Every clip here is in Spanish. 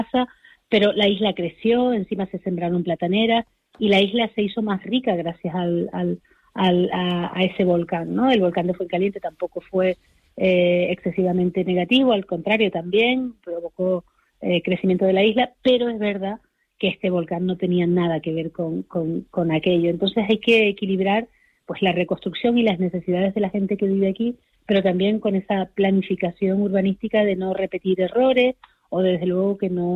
pero la isla creció, encima se sembraron plataneras y la isla se hizo más rica gracias a ese volcán, ¿no? El volcán de Fuencaliente tampoco fue excesivamente negativo, al contrario, también provocó crecimiento de la isla, pero es verdad que este volcán no tenía nada que ver con aquello. Entonces hay que equilibrar pues la reconstrucción y las necesidades de la gente que vive aquí, pero también con esa planificación urbanística de no repetir errores o desde luego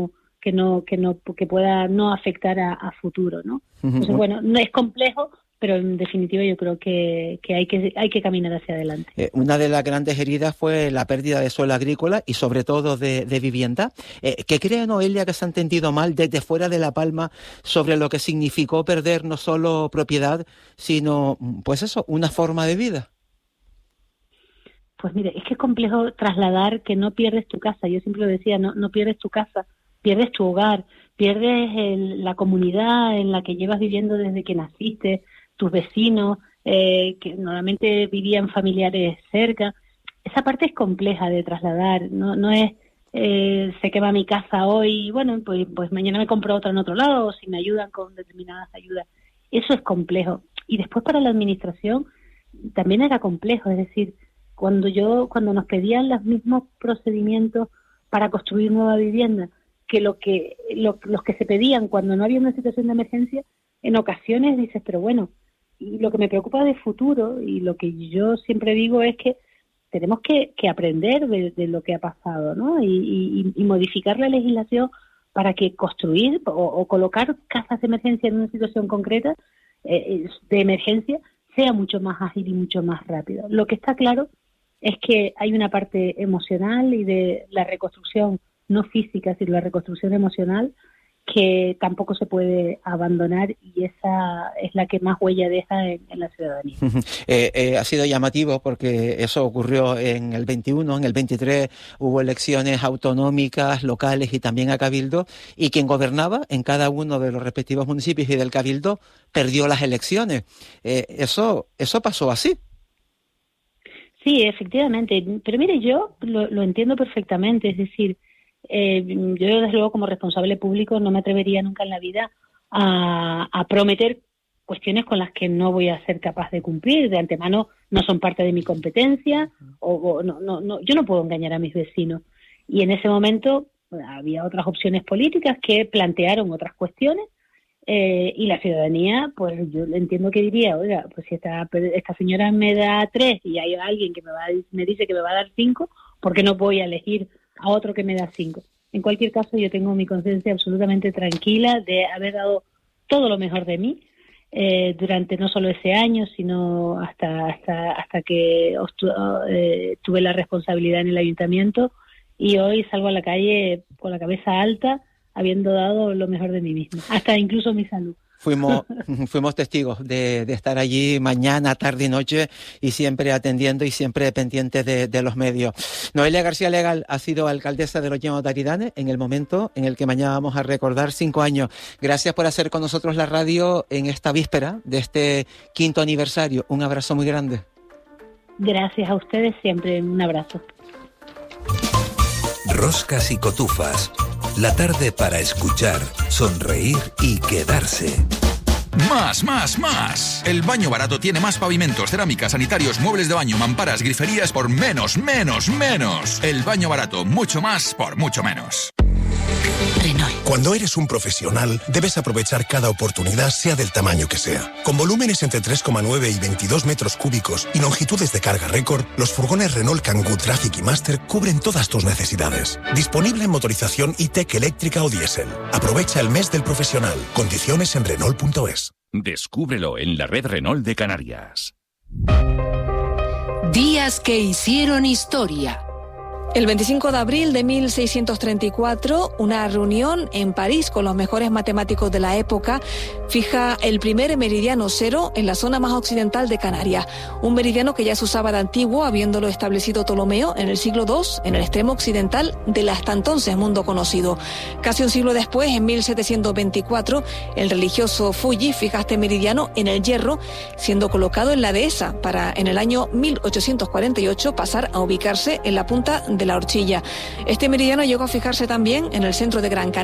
que pueda no afectar a futuro, ¿no? Entonces, bueno, no es complejo, pero en definitiva yo creo que hay que caminar hacia adelante. Una de las grandes heridas fue la pérdida de suelo agrícola y sobre todo de vivienda. ¿Qué cree Noelia que se ha entendido mal desde fuera de La Palma sobre lo que significó perder no solo propiedad, sino, pues eso, una forma de vida? Pues mire, es que es complejo trasladar que no pierdes tu casa. Yo siempre lo decía, no pierdes tu casa, pierdes tu hogar, pierdes la comunidad en la que llevas viviendo desde que naciste, tus vecinos, que normalmente vivían familiares cerca. Esa parte es compleja de trasladar, no es se quema mi casa hoy, bueno, pues mañana me compro otra en otro lado, o si me ayudan con determinadas ayudas. Eso es complejo. Y después para la administración también era complejo, es decir, cuando nos pedían los mismos procedimientos para construir nueva vivienda que los que se pedían cuando no había una situación de emergencia, en ocasiones dices, pero bueno, y lo que me preocupa de futuro y lo que yo siempre digo es que tenemos que aprender de lo que ha pasado, ¿no? Y modificar la legislación para que construir o colocar casas de emergencia en una situación concreta de emergencia sea mucho más ágil y mucho más rápido. Lo que está claro es que hay una parte emocional y de la reconstrucción no física, sino la reconstrucción emocional, que tampoco se puede abandonar, y esa es la que más huella deja en la ciudadanía. Ha sido llamativo porque eso ocurrió en el 21, en el 23 hubo elecciones autonómicas, locales y también a Cabildo, y quien gobernaba en cada uno de los respectivos municipios y del Cabildo perdió las elecciones. Eso pasó así. Sí, efectivamente, pero mire, yo lo entiendo perfectamente, es decir, yo desde luego como responsable público no me atrevería nunca en la vida a prometer cuestiones con las que no voy a ser capaz de cumplir, de antemano no son parte de mi competencia, no, yo no puedo engañar a mis vecinos. Y en ese momento había otras opciones políticas que plantearon otras cuestiones, y la ciudadanía, pues yo entiendo que diría, oiga, pues si esta señora me da 3 y hay alguien que me dice que me va a dar 5, ¿por qué no voy a elegir a otro que me da 5? En cualquier caso, yo tengo mi conciencia absolutamente tranquila de haber dado todo lo mejor de mí durante no solo ese año, sino hasta que tuve la responsabilidad en el ayuntamiento, y hoy salgo a la calle con la cabeza alta, habiendo dado lo mejor de mí misma, hasta incluso mi salud. Fuimos testigos de estar allí mañana, tarde y noche, y siempre atendiendo y siempre pendientes de los medios. Noelia García Legal ha sido alcaldesa de Los Llanos de Aridane en el momento en el que mañana vamos a recordar 5 años. Gracias por hacer con nosotros la radio en esta víspera de este 5º aniversario. Un abrazo muy grande. Gracias a ustedes, siempre un abrazo. Roscas y cotufas. La tarde para escuchar, sonreír y quedarse. Más. El Baño Barato tiene más pavimentos, cerámicas, sanitarios, muebles de baño, mamparas, griferías por menos. El Baño Barato, mucho más por mucho menos. Renault. Cuando eres un profesional, debes aprovechar cada oportunidad, sea del tamaño que sea. Con volúmenes entre 3,9 y 22 metros cúbicos y longitudes de carga récord, los furgones Renault Kangoo Traffic y Master cubren todas tus necesidades. Disponible en motorización e-Tech eléctrica o diésel. Aprovecha el mes del profesional. Condiciones en Renault.es. Descúbrelo en la red Renault de Canarias. Días que hicieron historia. El 25 de abril de 1634, una reunión en París con los mejores matemáticos de la época fija el primer meridiano cero en la zona más occidental de Canarias. Un meridiano que ya se usaba de antiguo, habiéndolo establecido Ptolomeo en el siglo II, en el extremo occidental del hasta entonces mundo conocido. Casi un siglo después, en 1724, el religioso Fuji fija este meridiano en el Hierro, siendo colocado en la dehesa para en el año 1848 pasar a ubicarse en la punta de de la Horchilla. Este meridiano llegó a fijarse también en el centro de Gran Canaria.